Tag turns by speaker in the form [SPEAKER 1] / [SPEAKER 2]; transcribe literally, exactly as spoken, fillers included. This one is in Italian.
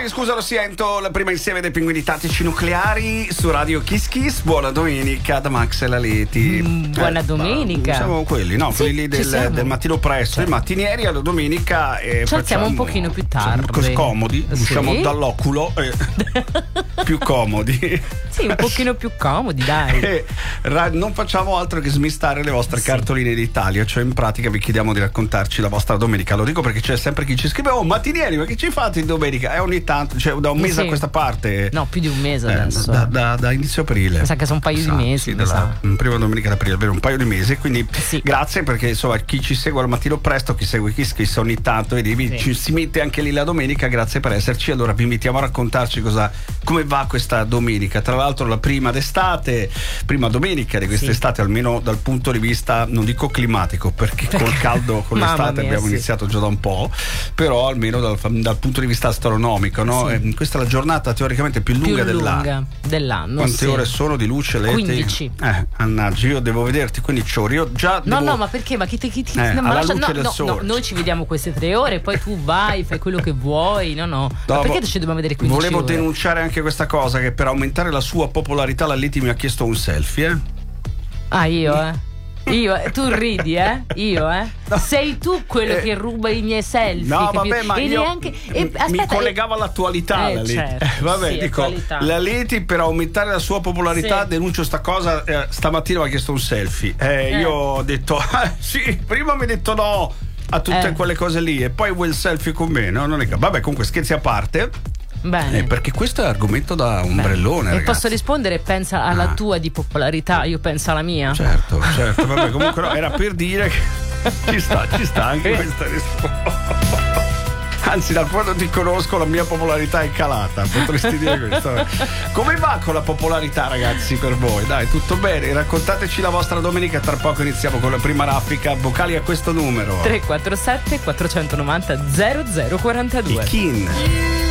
[SPEAKER 1] che scusa lo sento, la prima insieme dei Pinguini Tattici Nucleari su Radio Kiss Kiss. Buona domenica da Max e Laleti.
[SPEAKER 2] Mm, buona
[SPEAKER 1] eh,
[SPEAKER 2] domenica.
[SPEAKER 1] Siamo quelli, no?
[SPEAKER 2] Sì,
[SPEAKER 1] quelli lì del, del mattino presto,
[SPEAKER 2] certo.
[SPEAKER 1] I mattinieri alla domenica. E
[SPEAKER 2] ci alziamo un pochino più tardi.
[SPEAKER 1] Comodi,
[SPEAKER 2] sì.
[SPEAKER 1] Usciamo dall'oculo. Eh, più comodi.
[SPEAKER 2] Sì, un pochino più comodi, dai.
[SPEAKER 1] E, ra- non facciamo altro che smistare le vostre sì. cartoline d'Italia, cioè in pratica vi chiediamo di raccontarci la vostra domenica. Lo dico perché c'è sempre chi ci scrive: oh, mattinieri, ma che ci fate in domenica? E ogni tanto, cioè da un mese sì. a questa parte.
[SPEAKER 2] No, più di un mese eh, adesso.
[SPEAKER 1] Da, da, da inizio aprile.
[SPEAKER 2] Mi sa che sono un paio
[SPEAKER 1] sa,
[SPEAKER 2] di mesi.
[SPEAKER 1] Sì, dalla prima domenica d'aprile, vero? Un paio di mesi. Quindi sì. grazie, perché insomma chi ci segue al mattino presto, chi segue Kiss Kiss ogni tanto, e sì. ci si mette anche lì la domenica. Grazie per esserci. Allora vi invitiamo a raccontarci cosa, come va questa domenica. Tra l'altro la prima d'estate, prima domenica di quest'estate, sì. almeno dal punto di vista, non dico climatico, perché col caldo, con l'estate mia, abbiamo sì. iniziato già da un po', però almeno dal, dal punto di vista astronomico, no? Sì. Eh, questa è la giornata teoricamente più lunga,
[SPEAKER 2] più lunga
[SPEAKER 1] dell'anno.
[SPEAKER 2] dell'anno.
[SPEAKER 1] Quante
[SPEAKER 2] sì.
[SPEAKER 1] ore sono di luce? Leti?
[SPEAKER 2] quindici.
[SPEAKER 1] Eh, mannaggia, io devo vederti quindici ore. Io già
[SPEAKER 2] No,
[SPEAKER 1] devo...
[SPEAKER 2] no, ma perché? Ma chi ti, chi ti
[SPEAKER 1] eh,
[SPEAKER 2] no, ma lascia,
[SPEAKER 1] luce
[SPEAKER 2] no,
[SPEAKER 1] del
[SPEAKER 2] no,
[SPEAKER 1] sole.
[SPEAKER 2] no, noi ci vediamo queste tre ore, poi tu vai, fai quello che vuoi. No, no. Ma perché ci dobbiamo vedere quindici
[SPEAKER 1] Volevo
[SPEAKER 2] ore?
[SPEAKER 1] denunciare anche questa cosa, che per aumentare la sua popolarità la Leti mi ha chiesto un selfie, eh?
[SPEAKER 2] Ah, io, eh? Io, eh, tu ridi, eh? Io, eh? No. Sei tu quello eh. che ruba i miei selfie.
[SPEAKER 1] No,
[SPEAKER 2] capito?
[SPEAKER 1] vabbè, ma
[SPEAKER 2] e
[SPEAKER 1] io
[SPEAKER 2] neanche, e,
[SPEAKER 1] mi
[SPEAKER 2] aspetta,
[SPEAKER 1] collegavo all'attualità.
[SPEAKER 2] eh,
[SPEAKER 1] la Leti.
[SPEAKER 2] certo,
[SPEAKER 1] Eh, vabbè,
[SPEAKER 2] sì,
[SPEAKER 1] dico,
[SPEAKER 2] attualità.
[SPEAKER 1] la Leti per aumentare la sua popolarità, sì. denuncio sta cosa. Eh, stamattina mi ha chiesto un selfie. Eh, eh. Io ho detto, ah, sì, prima mi ha detto no a tutte eh. quelle cose lì, e poi vuoi il selfie con me? No, non è che. Vabbè, comunque scherzi a parte.
[SPEAKER 2] Bene.
[SPEAKER 1] Eh, perché questo è argomento da ombrellone.
[SPEAKER 2] E
[SPEAKER 1] ragazzi.
[SPEAKER 2] posso rispondere? Pensa alla ah. tua di popolarità, io penso alla mia.
[SPEAKER 1] Certo, certo, vabbè, comunque no, era per dire che ci sta, ci sta anche questa risposta. Anzi, da quando ti conosco la mia popolarità è calata, potresti dire questo. Come va con la popolarità, ragazzi, per voi? Dai, tutto bene? Raccontateci la vostra domenica. Tra poco iniziamo con la prima raffica. Vocali a questo numero:
[SPEAKER 2] tre quattro sette quattro nove zero zero zero quattro due.
[SPEAKER 1] I Kin.